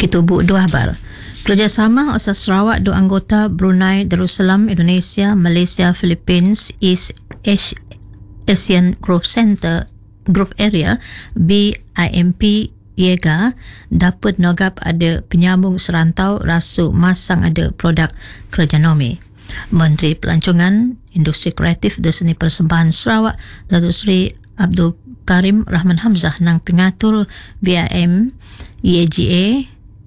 Kitubuk dua habar. Kerjasama asas Sarawak dua anggota Brunei Darussalam Indonesia Malaysia Philippines East Asian Group Center Group Area BIMP IEGA dapat nogap ada penyambung serantau rasuk masang ada produk kerjanomi. Menteri Pelancongan Industri Kreatif dan Seni Persembahan Sarawak Datuk Seri Abdul Karim Rahman Hamzah nang pengatur BIM IEGA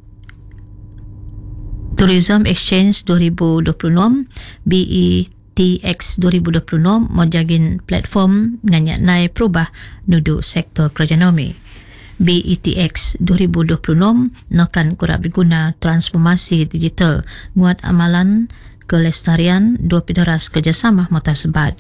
Tourism Exchange 2026 BETX 2026 menjagin platform nganyak naik perubah nudu sektor kerjanomi. BETX 2026 nokan kurang berguna transformasi digital nguat amalan kelestarian dua peteras kerjasama tersebut.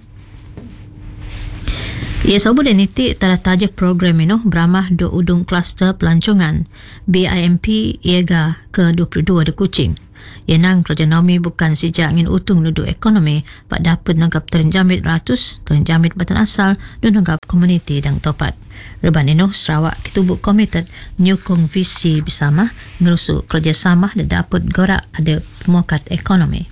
Ia sebut ini telah taja program ini beramah dua udung kluster pelancongan BIMP IEGA ke-22 di Kuching. Yenang kerjanomi bukan sejak ingin utung nudu ekonomi pak dapat nanggap terenjamit ratus, terenjamit batan asal dan nanggap komuniti dan topat. Reban ini Sarawak Kitubuk komited nyukung visi bersama ngerusuk kerjasama dan dapat gorak ada pemokat ekonomi.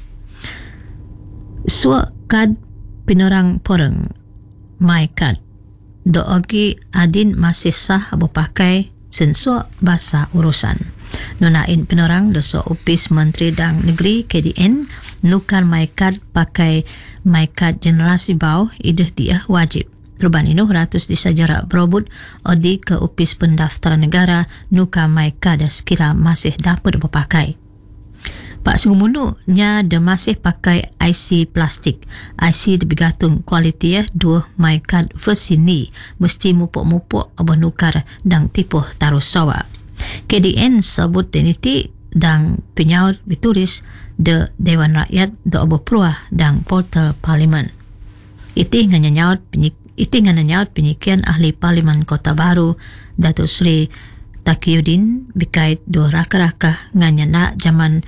Suak kad pinorang poreng MyCard Do'ogi adin masih sah berpakai sensor bahasa urusan. Nunain penorang dosa Opis Menteri Dang Negeri KDN nukar MyCard pakai MyCard generasi bawah idah dia wajib. Perubahan ini ratus disajarak berobot odi ke Opis Pendaftaran Negara nukar MyCard sekira masih dapat berpakai. Pak Sunggumundu nya dia masih pakai IC plastik. IC dia bergantung kualiti dua MyCard versi ni mesti mupuk-mupuk abah nukar dan tipuh taruh sawa. KDN sebut deniti dan penyaut ditulis de Dewan Rakyat de abah peruah dan portal Parlimen. Iti nganyaut penyikian ahli Parlimen Kota Baru Datuk Seri Taqiyuddin bikait dua raka-raka nganyana zaman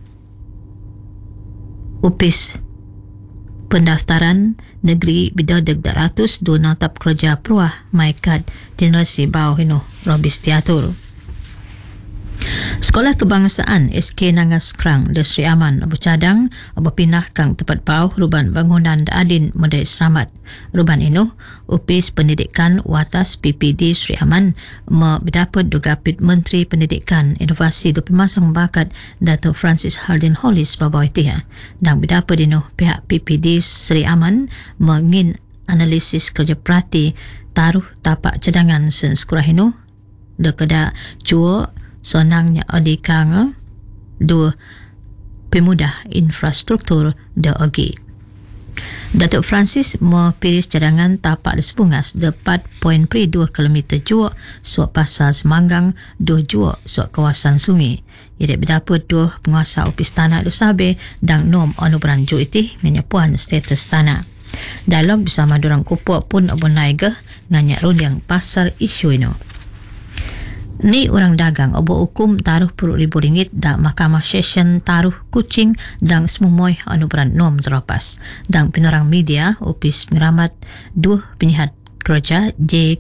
Upis Pendaftaran Negeri Bidadeg 200 dua natap kerja peruah MyCard generasi bawah ini Robis Tiatur. Sekolah Kebangsaan SK Nangas Krang de Sri Aman Abu Cadang Abu pinah kang tepat bawah ruban bangunan Adin Medai Seramat. Ruban ini Upis Pendidikan Watas PPD Sri Aman mendapat dugapit Menteri Pendidikan Inovasi dan Pemasang Bakat Dato' Francis Hardin Hollis babawai tiha. Dan mendapat ini pihak PPD Sri Aman mengin analisis kerja perhati taruh tapak cadangan sen sekolah ini dekada jua sonangnya adikanga dua pemudah infrastruktur de ogi. Datuk Francis memilih cadangan tapak Lespungas 4.2 km jua suak pasar Semanggang 2 jua suak kawasan sungai. Ia berdapat dua penguasa opis tanah Dusabe dan nom anu beranju iti menyapuan status tanah. Dialog bersama dorang kupuk pun abun naigah nganyak rundiang pasar isu ini. Ni orang dagang obo hukum taruh RM10,000 dan Mahkamah Session taruh Kuching dan semumoy anu beran nom teropas. Dan penerang media Opis Pengeramat dua penyihat kerja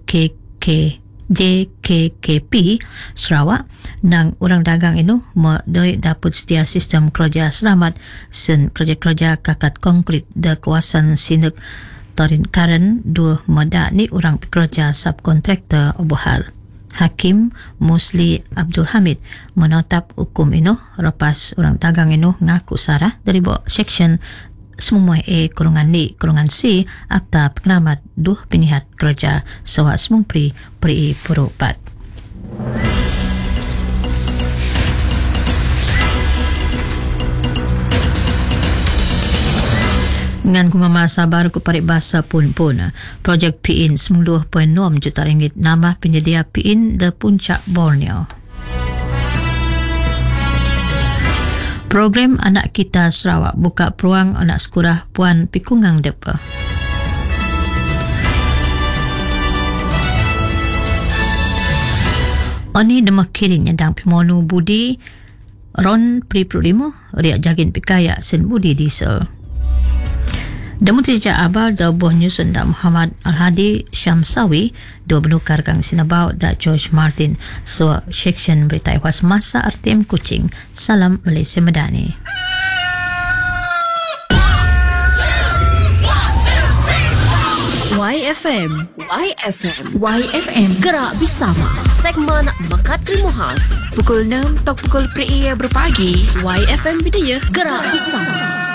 JKKP Sarawak dan orang dagang ini medoi dapat setia sistem kerja selamat sen kerja-kerja kakat konkret de kawasan Sinek Torin Karen dua medak ni orang pekerja subkontraktor obohal. Hakim Musli Abdul Hamid menetap hukum ini lepas orang dagang ini ngaku sarah dari bawah seksyen semua kurungan ni kurungan C Akta Pengeramat dua penyihat kerja sawak semung pri purupat. Dengan kumama sabar ku parik bahasa pun projek PIN 92.6 juta ringgit nama penyedia PIN de Puncak Borneo. Program Anak Kita Sarawak buka peluang anak sekolah Puan Pikungang Depa. Oni demak kiring yang pimonu budi Ron Pri 5 riak jagin pikaya sen budi diesel. Damun sejak abal da buah nyusun da Muhammad Al-Hadi Syamsawi, dua benukar kang sinabau da George Martin. So, seksyen berita iwas masa Artem Kucing. Salam Malaysia Madani. YFM. Gerak bersama. Segmen Bakat Krimuhas. Pukul 6 atau pukul 3 berpagi. YFM Video. Gerak bersama.